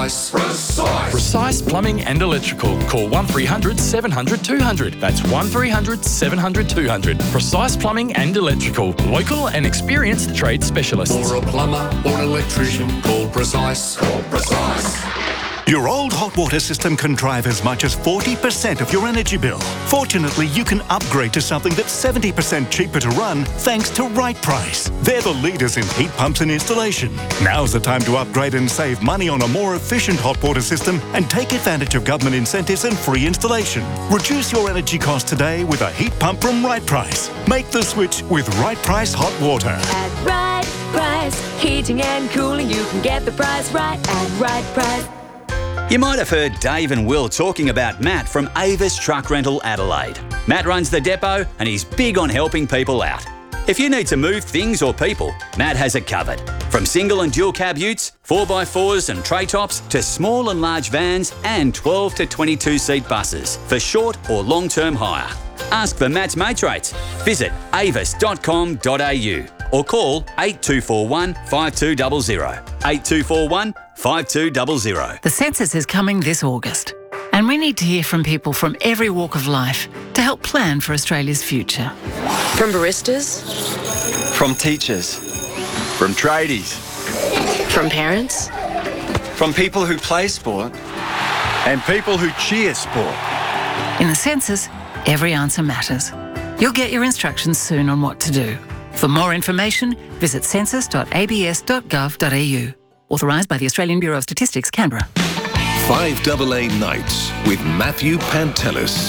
Precise. Precise. Precise Plumbing and Electrical. Call 1300 700 200. That's 1300 700 200. Precise Plumbing and Electrical. Local and experienced trade specialists. For a plumber or an electrician, call Precise. Call Precise. Your old hot water system can drive as much as 40% of your energy bill. Fortunately, you can upgrade to something that's 70% cheaper to run thanks to Right Price. They're the leaders in heat pumps and installation. Now's the time to upgrade and save money on a more efficient hot water system and take advantage of government incentives and free installation. Reduce your energy costs today with a heat pump from Right Price. Make the switch with Right Price Hot Water. At Right Price, heating and cooling, you can get the price right at Right Price. You might have heard Dave and Will talking about Matt from Avis Truck Rental Adelaide. Matt runs the depot and he's big on helping people out. If you need to move things or people, Matt has it covered. From single and dual cab utes, 4x4s and tray tops to small and large vans and 12 to 22 seat buses for short or long-term hire. Ask for Matt's mates rates. Visit avis.com.au or call 8241 5200. 8241 5200. The census is coming this August, and we need to hear from people from every walk of life to help plan for Australia's future. From baristas, from teachers, from tradies, from parents, from people who play sport, and people who cheer sport. In the census, every answer matters. You'll get your instructions soon on what to do. For more information, visit census.abs.gov.au. Authorised by the Australian Bureau of Statistics, Canberra. 5AA Nights with Matthew Pantelis.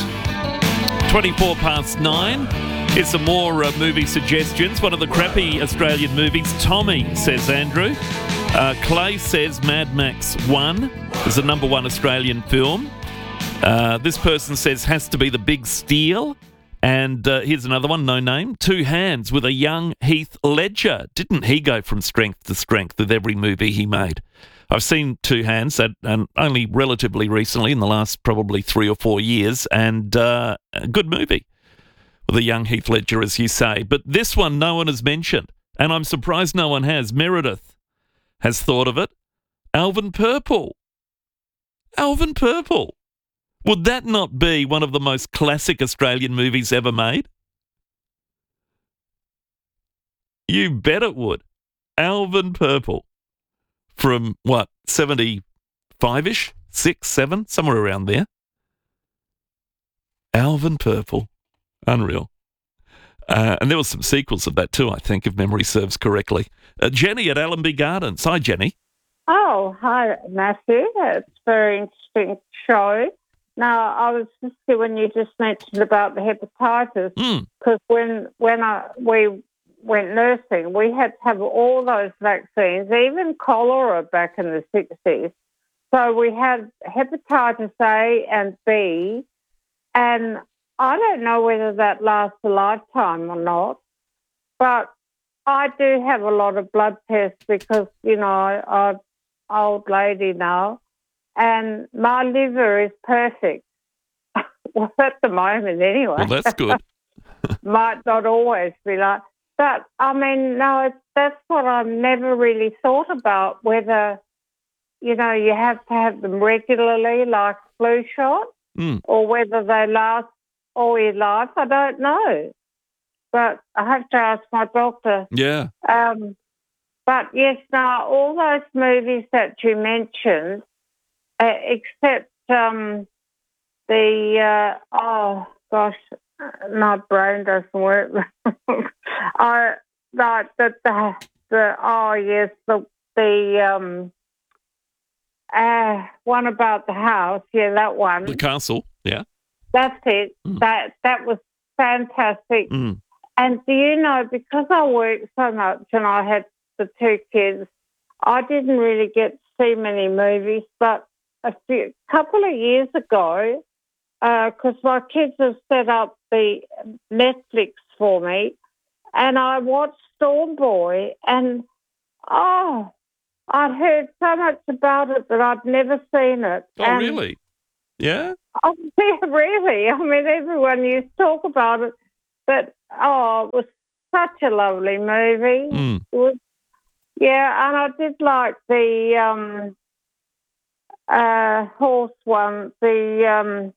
9:24. Here's some more movie suggestions. One of the crappy Australian movies, Tommy, says Andrew. Clay says Mad Max 1 is the number one Australian film. This person says has to be The Big Steal. And here's another one, no name. Two Hands with a young Heath Ledger. Didn't he go from strength to strength with every movie he made? I've seen Two Hands and only relatively recently, in the last probably 3 or 4 years, and a good movie with a young Heath Ledger, as you say. But this one no one has mentioned, and I'm surprised no one has. Meredith has thought of it. Alvin Purple. Alvin Purple. Would that not be one of the most classic Australian movies ever made? You bet it would. Alvin Purple. From, 75-ish? 6, 7? Somewhere around there. Alvin Purple. Unreal. And there were some sequels of that too, I think, if memory serves correctly. Jenny at Allenby Gardens. Hi, Jenny. Oh, hi, Matthew. It's a very interesting show. Now, I was just when you just mentioned about the hepatitis, because when we went nursing, we had to have all those vaccines, even cholera back in the 60s. So we had hepatitis A and B, and I don't know whether that lasts a lifetime or not, but I do have a lot of blood tests because, I'm an old lady now. And my liver is perfect. Well, at the moment anyway. Well, that's good. Might not always be like. But, no, that's what I've never really thought about, whether, you have to have them regularly like flu shot or whether they last all your life. I don't know. But I have to ask my doctor. Yeah. But, yes, now, all those movies that you mentioned, except my brain doesn't work. One about the house, that one. The castle, yeah. That's it. That was fantastic. And do you know, because I worked so much and I had the 2 kids, I didn't really get to see many movies, but a couple of years ago, because my kids have set up the Netflix for me, and I watched Storm Boy, and I'd heard so much about it, but I'd never seen it. Oh, really? Yeah? Oh, yeah, really. Everyone used to talk about it, but, it was such a lovely movie. It was, and I did like the horse one. The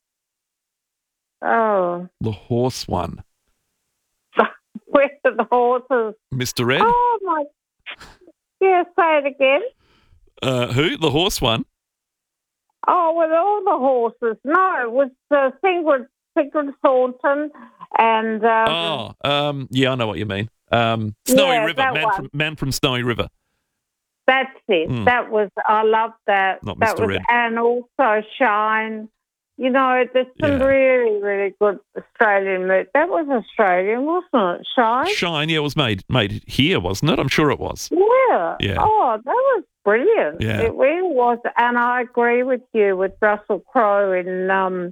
The horse one. where are the horses? Mr. Ed? Oh my! Yeah, say it again. Who? The horse one? Oh, with all the horses. No, it was Sigrid Thornton and. Yeah, I know what you mean. Snowy River, Man from Snowy River. That's it. That was, I loved that. Not that Mr. was, Red. And also Shine. You know, there's some really, really good Australian movies. That was Australian, wasn't it? Shine? Shine, yeah, it was made here, wasn't it? I'm sure it was. Yeah. Yeah. Oh, that was brilliant. Yeah. It really was. And I agree with you with Russell Crowe in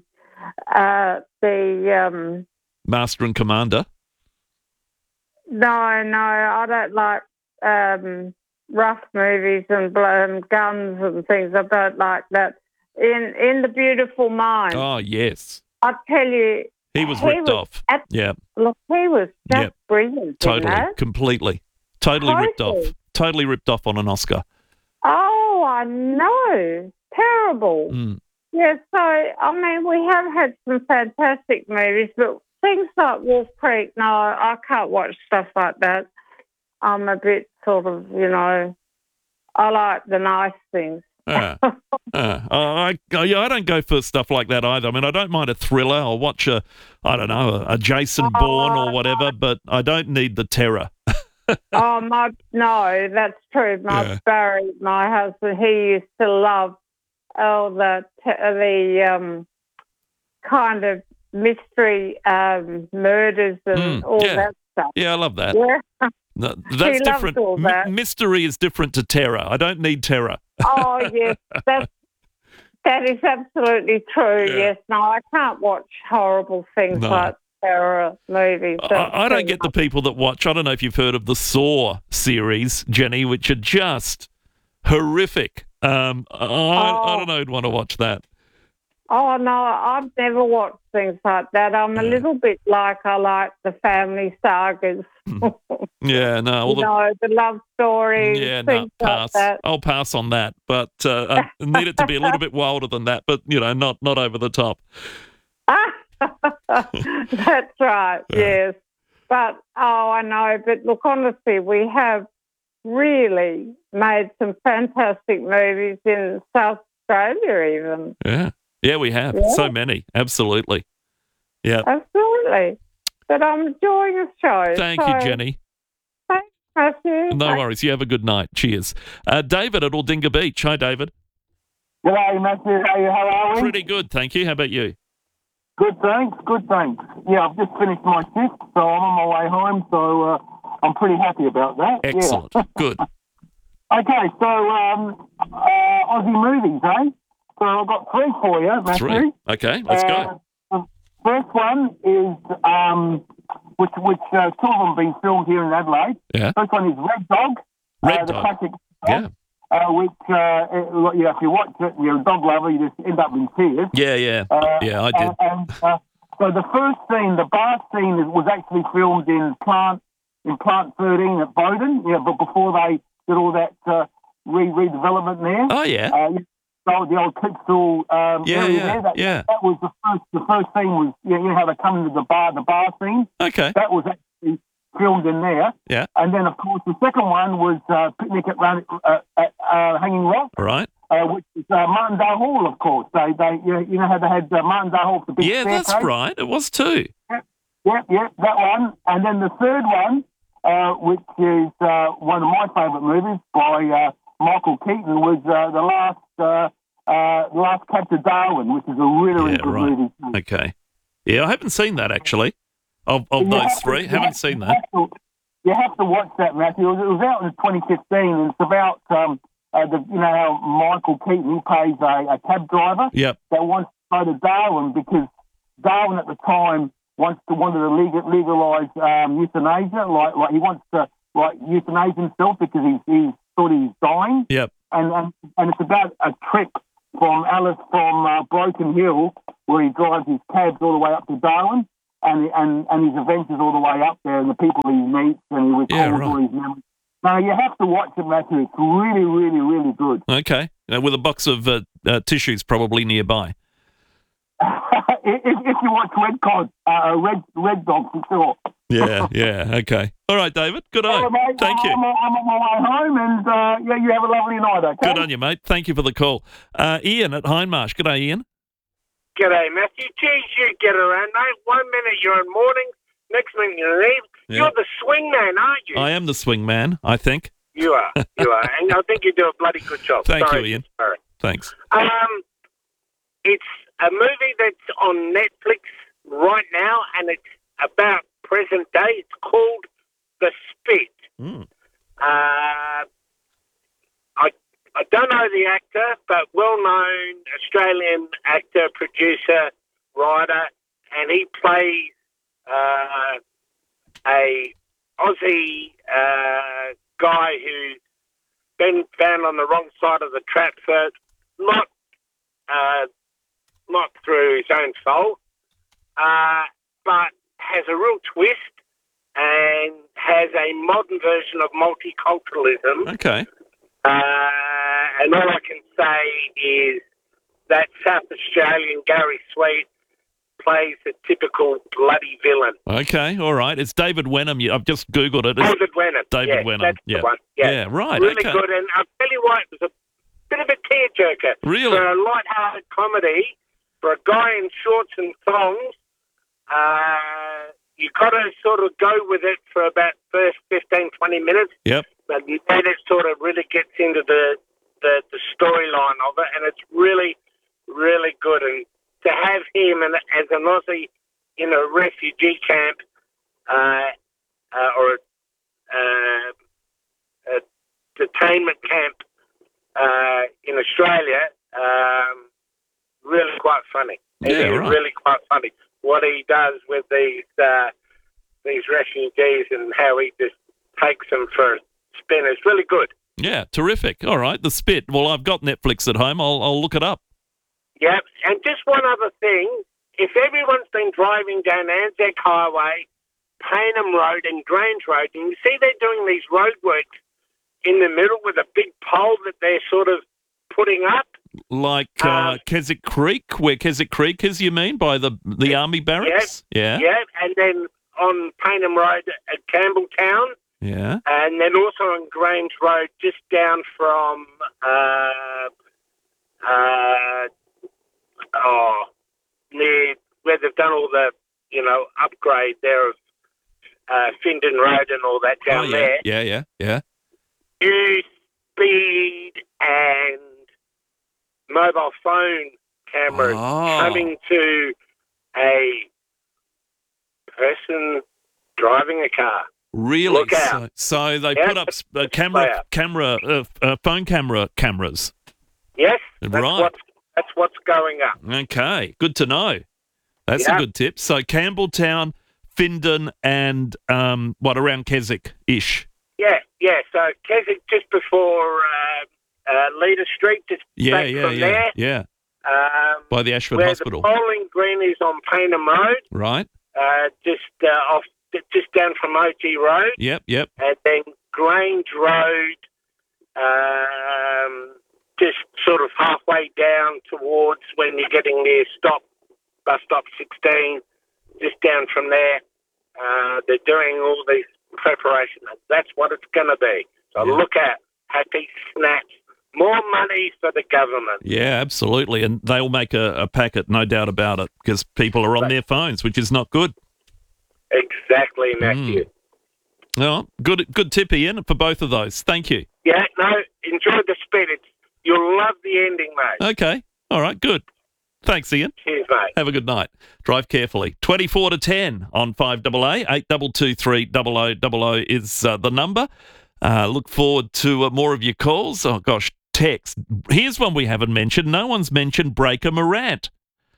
the... Master and Commander. No, I don't like rough movies and guns and things. I don't like that. In The Beautiful Mind. Oh, yes. I tell you, he was ripped off. Yeah. Look, he was just brilliant. Totally, you know? completely. Totally ripped off. Totally ripped off on an Oscar. Oh, I know. Terrible. Yeah, so, I mean, we have had some fantastic movies, but things like Wolf Creek, no, I can't watch stuff like that. I'm a bit sort of, you know, I like the nice things. I don't go for stuff like that either. I mean, I don't mind a thriller. I'll watch a Jason Bourne or whatever, but I don't need the terror. No, that's true. Barry, my husband, he used to love the kind of mystery murders and all that stuff. Yeah, I love that. Yeah. No, that's different. All that. Mystery is different to terror. I don't need terror. Oh, yes, that is absolutely true, yes. No, I can't watch horrible things like terror movies. I don't get the people that watch, I don't know if you've heard of the Saw series, Jenny, which are just horrific. I don't know who'd want to watch that. Oh, no, I've never watched things like that. I'm a little bit like I like the family sagas. Yeah, no. The love stories, things pass. like that. I'll pass on that, but I need it to be a little bit wilder than that, but, you know, not over the top. That's right, yes. But, I know. But, look, honestly, we have really made some fantastic movies in South Australia even. Yeah. Yeah, we have. Yeah. So many. Absolutely. Yeah. Absolutely. But I'm enjoying the show. Thank you, Jenny. Thanks, Matthew. No worries. You have a good night. Cheers. David at Aldinga Beach. Hi, David. G'day, Matthew. How are we? Pretty good, thank you. How about you? Good, thanks. Yeah, I've just finished my shift, so I'm on my way home, so I'm pretty happy about that. Excellent. Yeah. Good. Okay, so Aussie movies, eh? So I've got three for you, Matthew. Three. Okay, let's go. The first one is, which two of them have been filmed here in Adelaide. Yeah. First one is Red Dog. Red the Dog. classic Yeah. Which, if you watch it, you're a dog lover, you just end up in tears. Yeah. Yeah, I did. So the first scene, the bar scene, was actually filmed in Plant 13 at Bowden, but before they did all that redevelopment there. Oh, yeah. The old Clipsal area there. That was the first scene was, you know how they come into the bar scene? Okay. That was actually filmed in there. Yeah. And then, of course, the second one was Picnic at Hanging Rock. Right. Which is Martindale Hall, of course. They you know how they had Martindale Hall for the big staircase? That's right. It was too. Yeah, that one. And then the third one, which is one of my favourite movies by Michael Keaton, was the last Cab to Darwin, which is a really good movie too. Okay. Yeah, I haven't seen that actually. Of those three, haven't seen that. You have to watch that, Matthew. It was out in 2015, and it's about you know how Michael Keaton, he plays a cab driver. Yep. That wants to go to Darwin because Darwin at the time wanted to legalise euthanasia. Like he wants to euthanize himself because he thought he was dying. Yep. And it's about a trip from Broken Hill where he drives his cabs all the way up to Darwin. And his adventures all the way up there, and the people he meets, and he records all his memories. No, you have to watch it, Matthew. It's really, really, really good. Okay. With a box of tissues probably nearby. if you watch Red Dog for sure. Yeah, okay. All right, David. Good on. Mate, Thank you. I'm on my way home, and you have a lovely night, okay? Good on you, mate. Thank you for the call. Ian at Hindmarsh. Good day, Ian. G'day, Matthew. Geez, you get around, mate. 1 minute you're in morning, next minute you're in eve. Yeah. You're the swing man, aren't you? I am the swing man, I think. You are. And I think you do a bloody good job. Thank Sorry, you, Ian. Sorry. Thanks. It's a movie that's on Netflix right now, and it's about present day. It's called The Spit. I don't know the actor, but well-known Australian actor, producer, writer, and he plays a Aussie guy who's been found on the wrong side of the trap for not through his own fault, but has a real twist and has a modern version of multiculturalism. Okay. And all I can say is that South Australian Gary Sweet plays a typical bloody villain. Okay, all right. It's David Wenham. I've just Googled it. David Wenham. David Wenham. That's the one. Yeah, right. Really okay. good. And I'll tell you what, it was a bit of a tearjerker. Really? For a light-hearted comedy, for a guy in shorts and thongs, you got to sort of go with it for about first 15, 20 minutes. Yep. But then it sort of really gets into the storyline of it, and it's really, really good. And to have him as an Aussie in a refugee camp or a detainment camp in Australia, really quite funny. Yeah, It is right. really quite funny what he does with these refugees and how he just takes them for a spin. It's really good. Yeah, terrific. All right, The Spit. Well, I've got Netflix at home. I'll look it up. Yep. And just one other thing. If everyone's been driving down Anzac Highway, Paynham Road and Grange Road, and you see they're doing these roadworks in the middle with a big pole that they're sort of putting up. Like Keswick Creek, where Keswick Creek is, you mean, by the army barracks? Yeah. Yeah. And then on Paynham Road at Campbelltown. Yeah. And then also on Grange Road, just down from near where they've done all the upgrade there of Findon Road and all that down there. Yeah. New speed and mobile phone cameras coming to a person driving a car. Really? Look out. So they put up phone camera cameras. Yes, right. That's what's going up. Okay, good to know. That's a good tip. So Campbelltown, Findon, and around Keswick-ish? Yeah. So Keswick just before Leader Street, just back from there. Yeah. By the Ashford where Hospital. The Bowling Green is on Paynham Road. Right. Just down from OG Road. Yep. And then Grange Road, just sort of halfway down towards when you're getting near bus stop 16, just down from there. They're doing all these preparations. That's what it's going to be. So look out. Happy snaps. More money for the government. Yeah, absolutely. And they'll make a packet, no doubt about it, because people are on their phones, which is not good. Exactly, Matthew. Well, good tip, Ian, for both of those. Thank you. Yeah, no, enjoy The Spit. You'll love the ending, mate. Okay. All right, good. Thanks, Ian. Cheers, mate. Have a good night. Drive carefully. 24 to 10 on 5AA. 8223 0000 is the number. Look forward to more of your calls. Oh, gosh, text. Here's one we haven't mentioned. No one's mentioned Breaker Morant.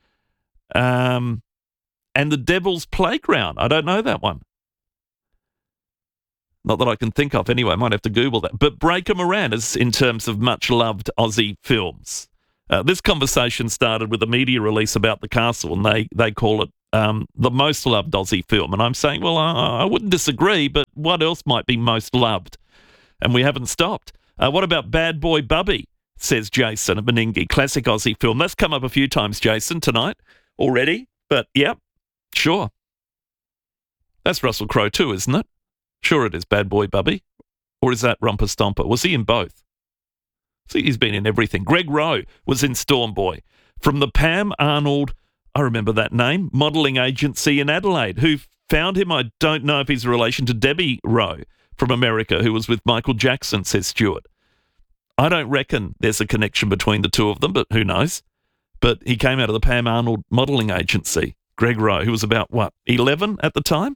And The Devil's Playground. I don't know that one. Not that I can think of anyway. I might have to Google that. But Breaker Morant is in terms of much-loved Aussie films. This conversation started with a media release about The Castle, and they call it the most loved Aussie film. And I'm saying, well, I wouldn't disagree, but what else might be most loved? and we haven't stopped. What about Bad Boy Bubby, says Jason at Meningie. Classic Aussie film. That's come up a few times, Jason, tonight already. But, yep, sure. That's Russell Crowe too, isn't it? Sure it is, Bad Boy Bubby. Or is that Romper Stomper? Was he in both? See, he's been in everything. Greg Rowe was in Storm Boy. From the Pam Arnold, I remember that name, modelling agency in Adelaide. Who found him? I don't know if he's a relation to Debbie Rowe from America, who was with Michael Jackson, says Stuart. I don't reckon there's a connection between the two of them, but who knows? But he came out of the Pam Arnold modelling agency. Greg Rowe, who was about, 11 at the time?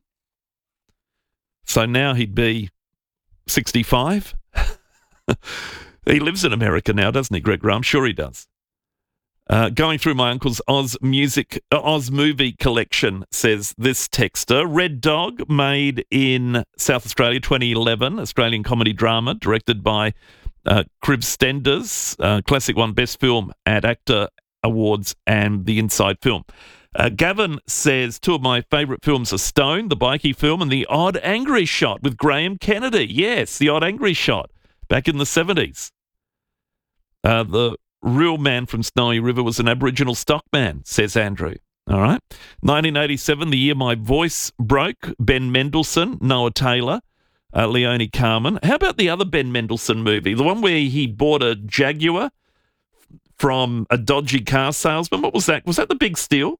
So now he'd be 65. He lives in America now, doesn't he, Greg Rowe? I'm sure he does. Going through my uncle's Oz movie collection, says this texter. Red Dog, made in South Australia, 2011, Australian comedy drama, directed by Crib Stenders, classic one, Best Film at Actor Awards and The Inside Film. Gavin says, two of my favourite films are Stone, the bikie film, and The Odd Angry Shot with Graham Kennedy. Yes, The Odd Angry Shot, back in the 70s. The real man from Snowy River was an Aboriginal stockman, says Andrew. All right. 1987, the year my voice broke, Ben Mendelsohn, Noah Taylor, Leonie Carmen. How about the other Ben Mendelsohn movie, the one where he bought a Jaguar from a dodgy car salesman? What was that? Was that The Big Steal?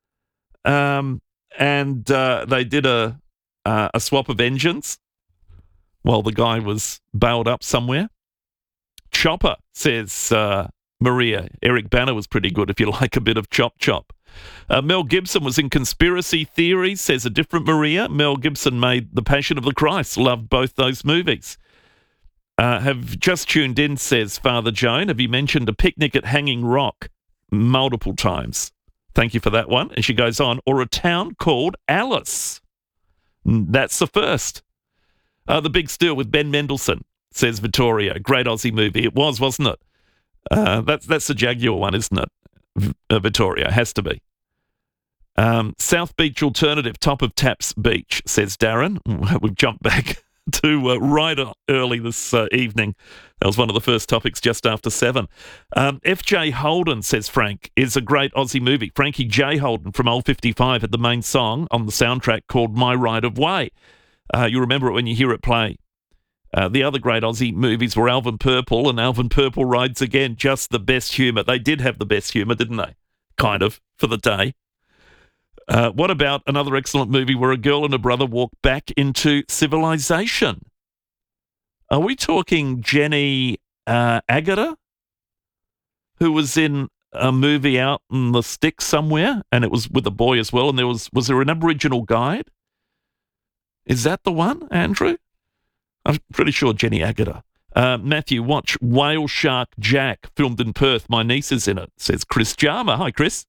And they did a swap of engines while the guy was bailed up somewhere. Chopper, says Maria. Eric Banner was pretty good if you like a bit of chop. Mel Gibson was in Conspiracy Theories, says a different Maria. Mel Gibson made The Passion of the Christ. Loved both those movies. Have just tuned in, says Father Joan. Have you mentioned A Picnic at Hanging Rock multiple times? Thank you for that one. And she goes on, or A Town Called Alice. That's the first. The Big Steal with Ben Mendelsohn, says Vittoria. Great Aussie movie. It was, wasn't it? That's the Jaguar one, isn't it? Vittoria, has to be. South Beach Alternative, Top of Taps Beach, says Darren. We've jumped back to right early this evening. That was one of the first topics just after 7. F.J. Holden, says Frank, is a great Aussie movie. Frankie J. Holden from Old 55 had the main song on the soundtrack called My Right of Way. You remember it when you hear it play. The other great Aussie movies were Alvin Purple and Alvin Purple Rides Again. Just the best humour. They did have the best humour, didn't they? Kind of, for the day. What about another excellent movie where a girl and her brother walk back into civilization? Are we talking Jenny Agutter, who was in a movie out in the sticks somewhere, and it was with a boy as well, and was there an Aboriginal guide? Is that the one, Andrew? I'm pretty sure Jenny Agutter. Matthew, watch Whale Shark Jack, filmed in Perth. My niece is in it, says Chris Jarmer. Hi, Chris.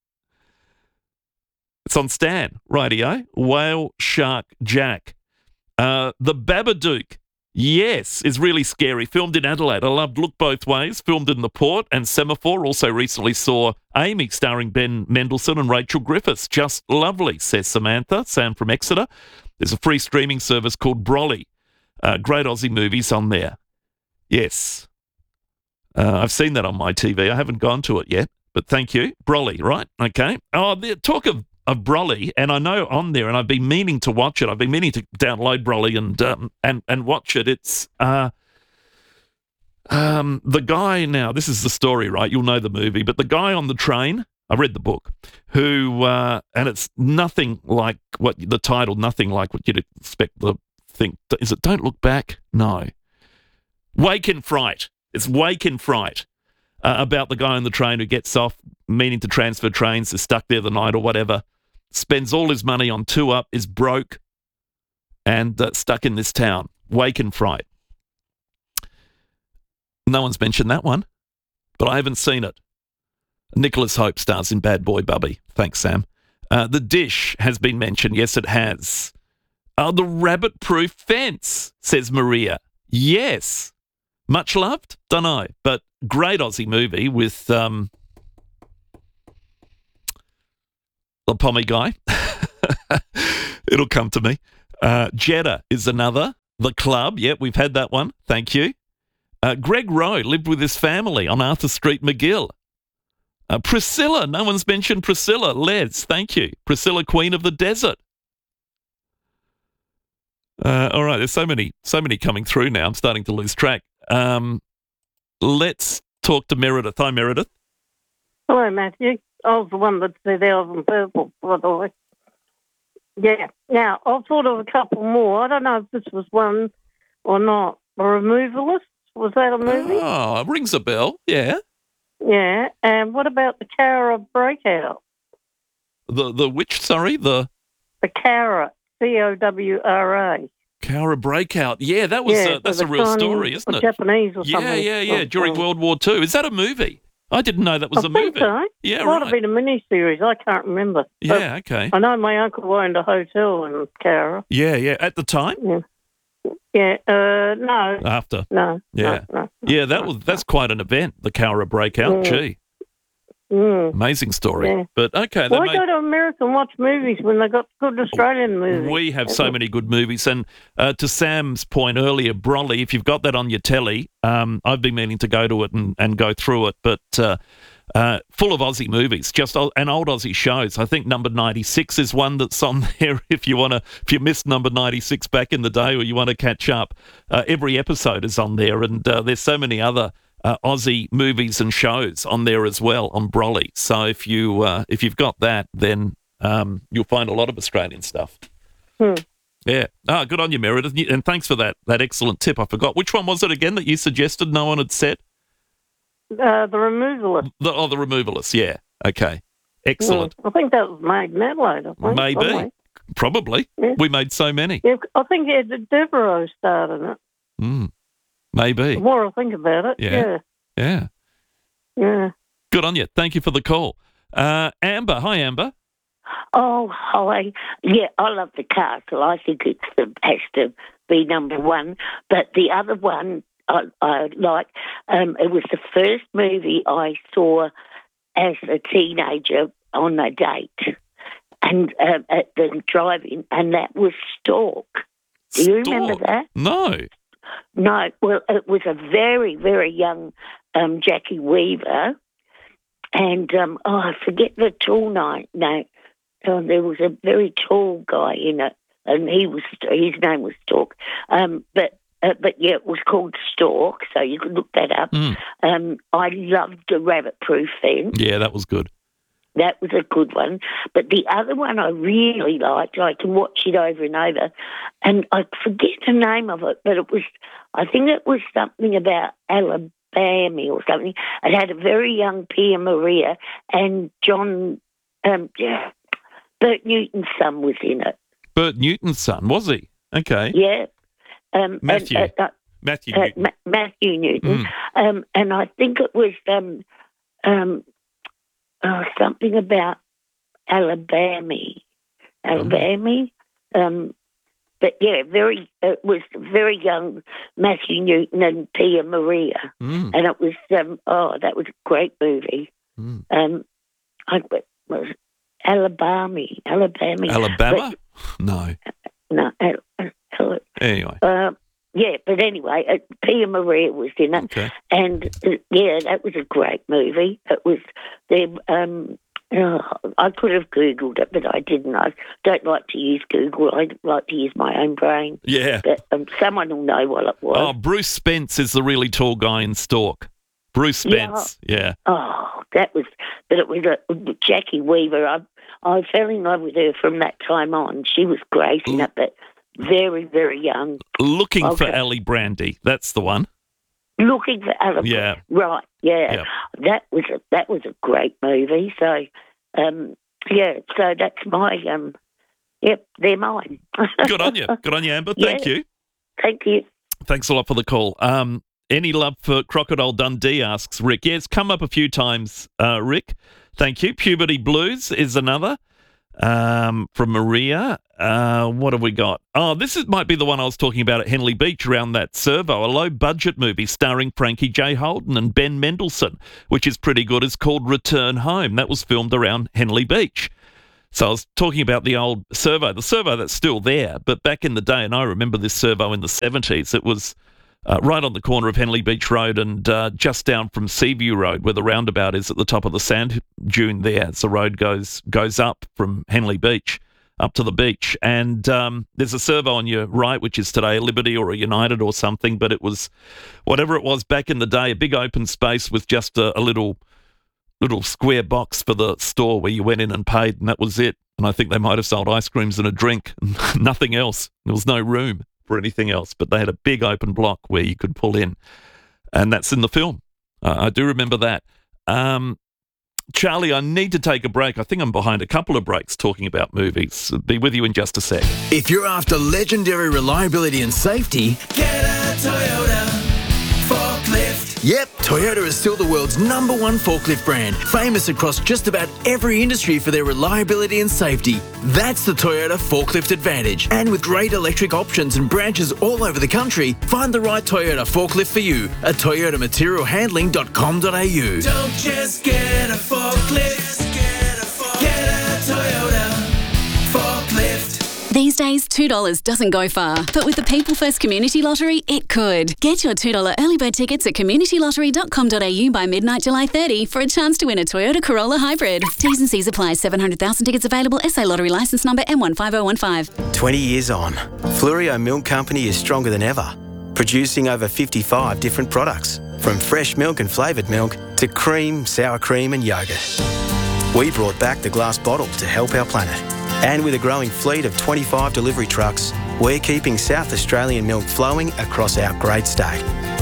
It's on Stan, rightio. Whale Shark Jack. The Babadook, yes, is really scary. Filmed in Adelaide. I loved Look Both Ways, filmed in the Port, and Semaphore. Also recently saw Amy, starring Ben Mendelsohn and Rachel Griffiths. Just lovely, says Samantha. Sam from Exeter. There's a free streaming service called Brolly. Great Aussie movies on there. Yes. I've seen that on my TV. I haven't gone to it yet, but thank you. Brolly, right? Okay. Oh, the talk of Brolly, and I know on there, and I've been meaning to watch it. I've been meaning to download Brolly and watch it. It's the guy now. This is the story, right? You'll know the movie, but the guy on the train. I read the book. Who and it's nothing like what the title. Nothing like what you'd expect the thing. Is it Don't Look Back? No. Wake in Fright. It's Wake in Fright. About the guy on the train who gets off, meaning to transfer trains, is stuck there the night or whatever, spends all his money on tour, is broke, and stuck in this town. Wake in Fright. No one's mentioned that one, but I haven't seen it. Nicholas Hope stars in Bad Boy Bubby. Thanks, Sam. The Dish has been mentioned. Yes, it has. The Rabbit Proof Fence, says Maria. Yes. Much loved? Dunno, but great Aussie movie with the Pommy guy. It'll come to me. Jeddah is another. The Club, yep, we've had that one. Thank you. Greg Rowe lived with his family on Arthur Street, McGill. Priscilla, no one's mentioned Priscilla. Les, thank you. Priscilla, Queen of the Desert. All right, there's so many coming through now. I'm starting to lose track. Let's talk to Meredith. Hi, Meredith. Hello, Matthew. I was the one that said Elven Purple, by the way. Yeah. Now, I've thought of a couple more. I don't know if this was one or not. The Removalists, was that a movie? Oh, it rings a bell, yeah. Yeah, and what about the Cowra Breakout? The which, sorry? The Cowra, C-O-W-R-A. Cowra Breakout. Yeah, that was that's a real story, isn't it? Japanese or something. Yeah. During World War II. Is that a movie? I didn't know that was a movie. So. Yeah, it might have been a mini-series. I can't remember. Yeah, okay. I know my uncle owned a hotel in Cowra. Yeah. At the time? Yeah. No. After? No. Yeah. No. Yeah, that's quite an event, the Cowra Breakout. Gee. Amazing story. Yeah. But, okay. Why go to America and watch movies when they got good Australian movies? We have so many good movies. And to Sam's point earlier, Broly, if you've got that on your telly, I've been meaning to go to it and go through it, but full of Aussie movies, and old Aussie shows. I think number 96 is one that's on there if you missed number 96 back in the day or you want to catch up. Every episode is on there, and there's so many other Aussie movies and shows on there as well on Broly. So if you've got that, then you'll find a lot of Australian stuff. Yeah. Good on you, Meredith. And thanks for that excellent tip. I forgot. Which one was it again that you suggested no one had said? The Removalists. The Removalists, yeah. Okay. Excellent. I think that was made in Adelaide, I think. Maybe. Somewhere. Probably. Yeah. We made so many. Yeah, I think Devereaux started it. Maybe. The more I think about it, Yeah. Good on you. Thank you for the call. Amber. Hi, Amber. Oh, hi. Yeah, I love The Castle. I think has to be number one. But the other one I like, it was the first movie I saw as a teenager on a date and at the drive-in, and that was Stork. Do you remember that? No. No, well, it was a very, very young Jackie Weaver, and I forget the tall name. No, there was a very tall guy in it, and his name was Stork. But yeah, it was called Stork, so you could look that up. I loved The Rabbit Proof Fence. Yeah, that was good. That was a good one. But the other one I really liked, I can watch it over and over, and I forget the name of it, but I think it was something about Alabama or something. It had a very young Pia Maria, and Bert Newton's son was in it. Bert Newton's son, was he? Okay. Yeah. Matthew. Matthew Newton. Matthew Newton. And I think it was something about Alabama. But yeah, it was very young Matthew Newton and Pia Maria. And it was, that was a great movie. Was Alabama? No. No. Anyway. Yeah, but anyway, Pia Maria was in it. Okay. And, that was a great movie. It was I could have Googled it, but I didn't. I don't like to use Google. I like to use my own brain. Yeah. But someone will know what it was. Oh, Bruce Spence is the really tall guy in Stork. Bruce Spence, yeah. Oh, but it was Jackie Weaver. I fell in love with her from that time on. She was great in it, but very, very young. Looking for Ali Brandy, that's the one. Looking for Ali Brandy. Yeah. Right, yeah. That was a great movie. So, so that's my, they're mine. Good on you. Good on you, Amber. Thank you. Thank you. Thanks a lot for the call. Any love for Crocodile Dundee, asks Rick. Yeah, it's come up a few times, Rick. Thank you. Puberty Blues is another from Maria. What have we got? Oh, might be the one I was talking about at Henley Beach around that servo, a low-budget movie starring Frankie J. Holden and Ben Mendelsohn, which is pretty good. It's called Return Home. That was filmed around Henley Beach. So I was talking about the old servo, the servo that's still there, but back in the day, and I remember this servo in the 70s, it was right on the corner of Henley Beach Road and just down from Seaview Road, where the roundabout is at the top of the sand dune there. So the road goes up from Henley Beach up to the beach, and there's a servo on your right, which is today a Liberty or a United or something, but it was whatever it was back in the day, a big open space with just a little square box for the store where you went in and paid, and that was it. And I think they might have sold ice creams and a drink, and nothing else. There was no room for anything else, but they had a big open block where you could pull in, and that's in the film. I do remember that. Charlie, I need to take a break. I think I'm behind a couple of breaks talking about movies. Be with you in just a sec. If you're after legendary reliability and safety, get a Toyota forklift. Yep, Toyota is still the world's #1 forklift brand, famous across just about every industry for their reliability and safety. That's the Toyota Forklift Advantage. And with great electric options and branches all over the country, find the right Toyota forklift for you at toyotamaterialhandling.com.au. Don't just get a forklift, get a Toyota forklift. These days, $2 doesn't go far, but with the People First Community Lottery, it could. Get your $2 early bird tickets at communitylottery.com.au by midnight July 30 for a chance to win a Toyota Corolla Hybrid. T's and C's apply. 700,000 tickets available. SA Lottery licence number M15015. 20 years on, Fluorio Milk Company is stronger than ever, producing over 55 different products, from fresh milk and flavoured milk to cream, sour cream and yoghurt. We brought back the glass bottle to help our planet. And with a growing fleet of 25 delivery trucks, we're keeping South Australian milk flowing across our great state.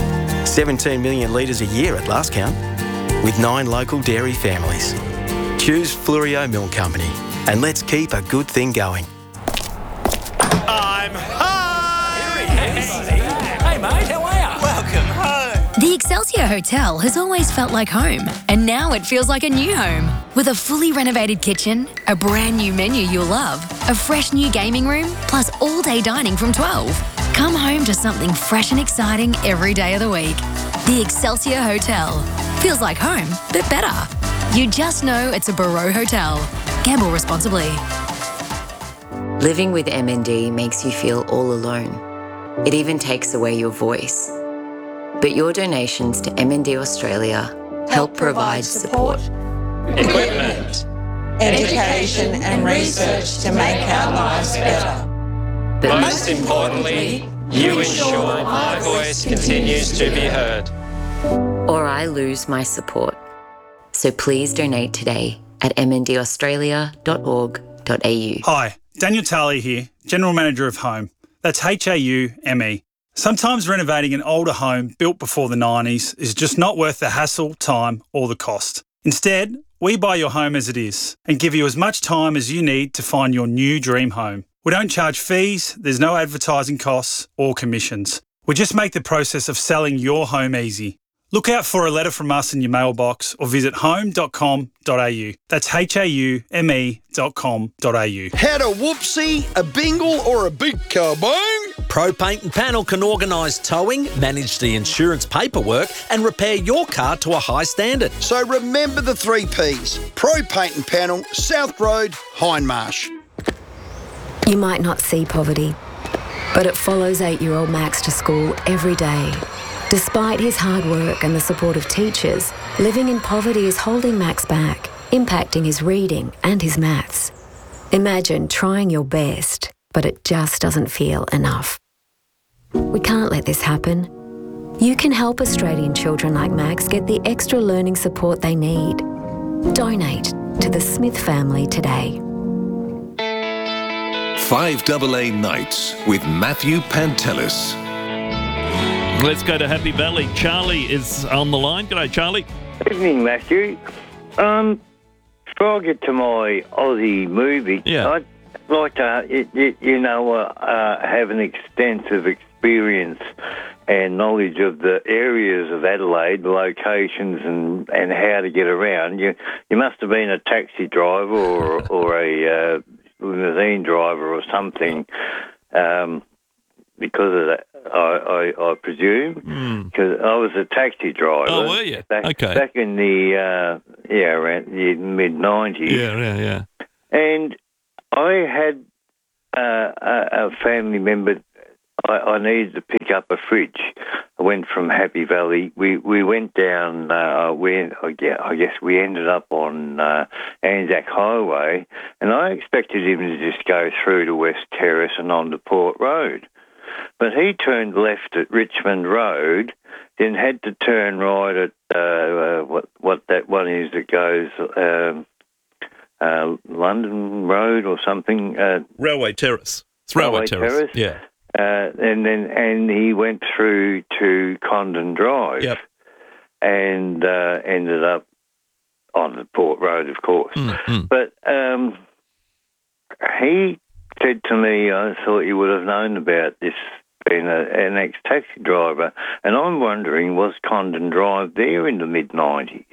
17 million litres a year at last count, with 9 local dairy families. Choose Fluorio Milk Company, and let's keep a good thing going. I'm home! Hey mate, how are you? Welcome home. The Excelsior Hotel has always felt like home, and now it feels like a new home. With a fully renovated kitchen, a brand new menu you'll love, a fresh new gaming room, plus all-day dining from 12. Come home to something fresh and exciting every day of the week. The Excelsior Hotel. Feels like home, but better. You just know it's a Barreau Hotel. Gamble responsibly. Living with MND makes you feel all alone. It even takes away your voice. But your donations to MND Australia help provide support. Equipment, education and research to make our lives better. But most importantly, you ensure my voice continues to be heard. Or I lose my support. So please donate today at mndaustralia.org.au. Hi, Daniel Talley here, General Manager of Home. That's HAUME. Sometimes renovating an older home built before the 90s is just not worth the hassle, time or the cost. Instead, we buy your home as it is and give you as much time as you need to find your new dream home. We don't charge fees, there's no advertising costs or commissions. We just make the process of selling your home easy. Look out for a letter from us in your mailbox or visit home.com.au. That's HAUME.com.au. Had a whoopsie, a bingle or a big kaboom? Pro Paint and Panel can organise towing, manage the insurance paperwork and repair your car to a high standard. So remember the 3 Ps. Pro Paint and Panel, South Road, Hindmarsh. You might not see poverty, but it follows 8-year-old Max to school every day. Despite his hard work and the support of teachers, living in poverty is holding Max back, impacting his reading and his maths. Imagine trying your best, but it just doesn't feel enough. We can't let this happen. You can help Australian children like Max get the extra learning support they need. Donate to the Smith family today. 5AA Nights with Matthew Pantelis. Let's go to Happy Valley. Charlie is on the line. G'day, Charlie. Evening, Matthew. Before I get to my Aussie movie, I'd like to, have an extensive experience and knowledge of the areas of Adelaide, the locations and how to get around. You must have been a taxi driver or a limousine driver or something because of that. I presume, because I was a taxi driver. Oh, were you? Back in the around the mid-90s. Yeah. And I had a family member. I needed to pick up a fridge. I went from Happy Valley. We went down. I guess we ended up on Anzac Highway, and I expected him to just go through to West Terrace and on to Port Road, but he turned left at Richmond Road, then had to turn right at what that one is that goes London Road or something. Railway Terrace. It's Railway Terrace. Yeah. And he went through to Condon Drive. Yep. And ended up on the Port Road, of course. Mm-hmm. But he said to me, I thought you would have known about this, being an ex-taxi driver, and I'm wondering, was Condon Drive there in the mid-90s?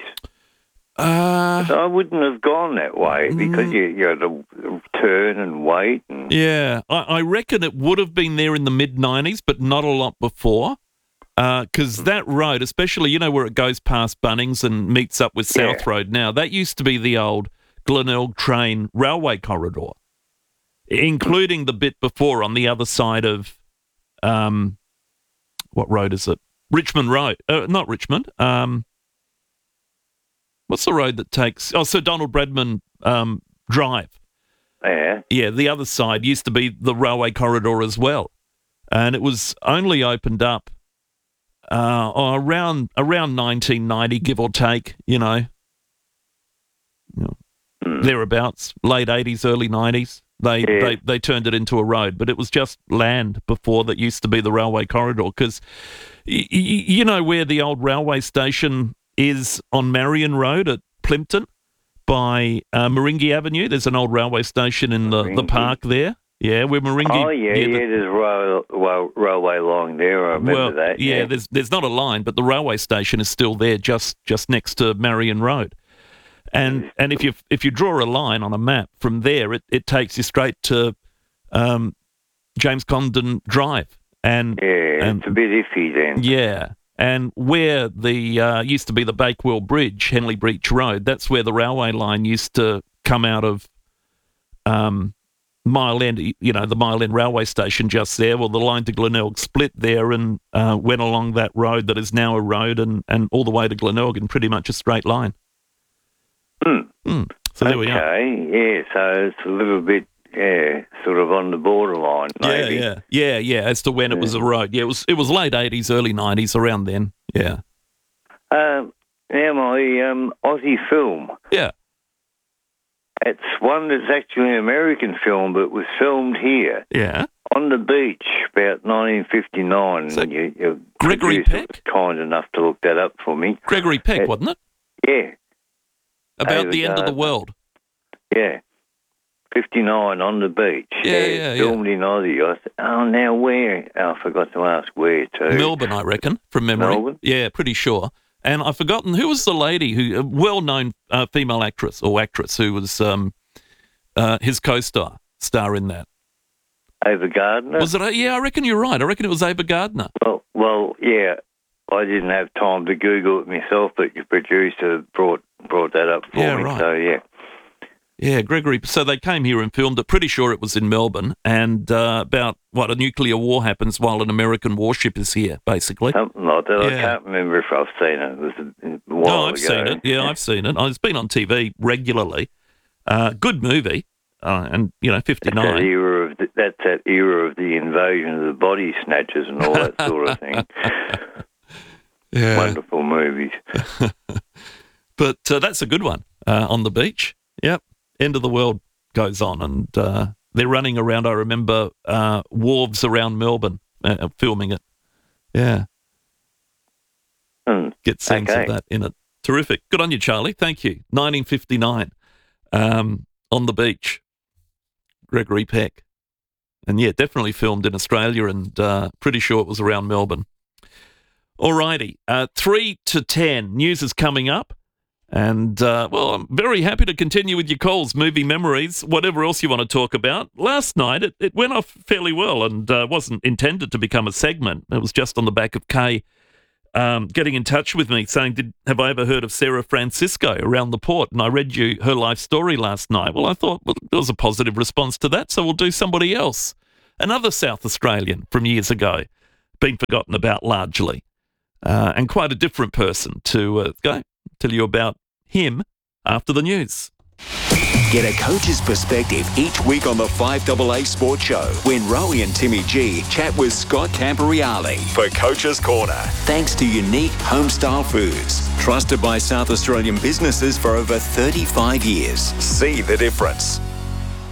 I wouldn't have gone that way because you had to turn and wait. Yeah, I reckon it would have been there in the mid-90s, but not a lot before. Because that road, especially, where it goes past Bunnings and meets up with South Road now, that used to be the old Glenelg train railway corridor, including the bit before on the other side of, what road is it? Richmond Road. Not Richmond. What's the road that takes... Oh, Sir Donald Bradman Drive. Yeah. Yeah, the other side used to be the railway corridor as well. And it was only opened up around 1990, give or take, thereabouts, late 80s, early 90s. They turned it into a road, but it was just land before that used to be the railway corridor, because you know where the old railway station is on Marion Road at Plimpton by Moringi Avenue. There's an old railway station in the park there. Yeah, where Moringi... Oh, there's a railway line there. I remember that. Yeah, there's not a line, but the railway station is still there just next to Marion Road. And if you draw a line on a map from there, it takes you straight to James Condon Drive. And it's a bit iffy then. Yeah. And where the used to be the Bakewell Bridge, Henley Breach Road, that's where the railway line used to come out of Mile End, the Mile End railway station just there. Well, the line to Glenelg split there and went along that road that is now a road and all the way to Glenelg in pretty much a straight line. So there we are. Okay, so it's a little bit, sort of on the borderline, maybe. Yeah, as to when it was a road. Yeah, it was late 80s, early 90s, around then, yeah. Now my Aussie film. Yeah. It's one that's actually an American film, but was filmed here. Yeah. On the beach, about 1959. So your Gregory Peck? was kind enough to look that up for me. Gregory Peck, wasn't it? Yeah. About the end of the world. Yeah. 59 on the beach. Yeah. Filmed in Aussie. I said, now where? I forgot to ask where too. Melbourne, I reckon, from memory. Melbourne? Yeah, pretty sure. And I've forgotten, who was the lady, a well-known female actress who was his co-star in that? Ava Gardner? Was it? Yeah, I reckon you're right. I reckon it was Ava Gardner. Well, yeah. I didn't have time to Google it myself, but your producer brought that up for me. Right. So, yeah. Yeah, Gregory. So they came here and filmed it. Pretty sure it was in Melbourne. And about, a nuclear war happens while an American warship is here, basically. Something like that. I can't remember if I've seen it. It was a while ago. I've seen it. Yeah, I've seen it. It's been on TV regularly. Good movie. And, 59. That's that era of the invasion of the body snatchers and all that sort of thing. Yeah. Wonderful movies. But that's a good one, On the Beach. Yep. End of the world goes on, and they're running around, I remember, wharves around Melbourne filming it. Yeah. Get scenes of that in it. Terrific. Good on you, Charlie. Thank you. 1959, On the Beach, Gregory Peck. And, yeah, definitely filmed in Australia, and pretty sure it was around Melbourne. All righty. 3 to 10. News is coming up. And, I'm very happy to continue with your calls, movie memories, whatever else you want to talk about. Last night, it went off fairly well and wasn't intended to become a segment. It was just on the back of Kay getting in touch with me saying, have I ever heard of Sarah Francisco around the port? And I read you her life story last night. Well, I thought, there was a positive response to that, so we'll do somebody else. Another South Australian from years ago, been forgotten about largely, and quite a different person to go tell you about him after the news. Get a coach's perspective each week on the 5AA Sports Show when Rowie and Timmy G chat with Scott Camporeale for Coach's Corner. Thanks to Unique Homestyle Foods, trusted by South Australian businesses for over 35 years. See the difference.